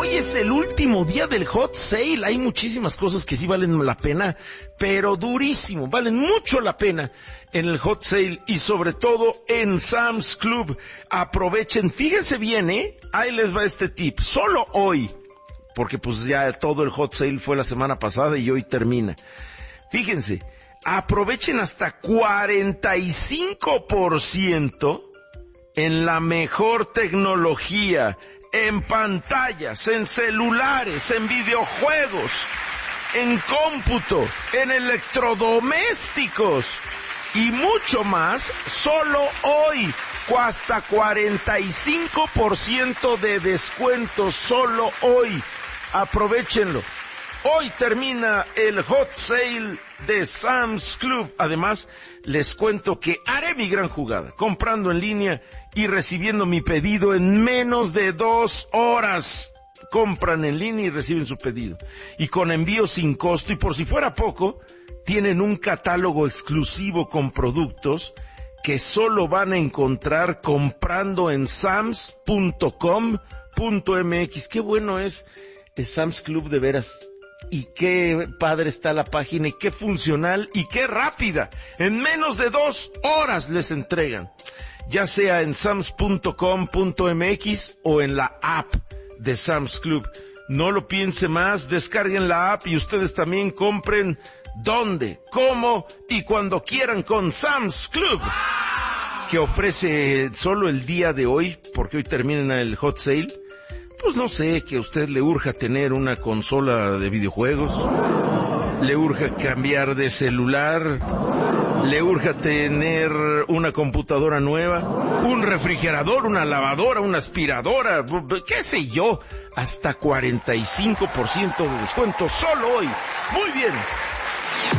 hoy es el último día del hot sale. Hay muchísimas cosas que sí valen la pena, pero durísimo, valen mucho la pena en el hot sale y sobre todo en Sam's Club. Aprovechen, fíjense bien, ahí les va este tip, solo hoy, porque pues ya todo el hot sale fue la semana pasada y hoy termina. Fíjense, aprovechen hasta 45% en la mejor tecnología, en pantallas, en celulares, en videojuegos, en cómputo, en electrodomésticos y mucho más, solo hoy, hasta 45% de descuento, solo hoy. Aprovéchenlo. Hoy termina el hot sale de Sam's Club. Además, les cuento que haré mi gran jugada, comprando en línea y recibiendo mi pedido en menos de 2 horas. Compran en línea y reciben su pedido. Y con envío sin costo, y por si fuera poco, tienen un catálogo exclusivo con productos que solo van a encontrar comprando en sams.com.mx. Qué bueno es Sam's Club, de veras. Y qué padre está la página, y qué funcional, y qué rápida. En menos de 2 horas les entregan. Ya sea en sams.com.mx o en la app de Sam's Club. No lo piense más, descarguen la app y ustedes también compren donde, cómo y cuando quieran con Sam's Club, que ofrece solo el día de hoy, porque hoy termina el hot sale. Pues no sé, que a usted le urja tener una consola de videojuegos, le urja cambiar de celular, le urja tener una computadora nueva, un refrigerador, una lavadora, una aspiradora, qué sé yo, hasta 45% de descuento solo hoy. Muy bien.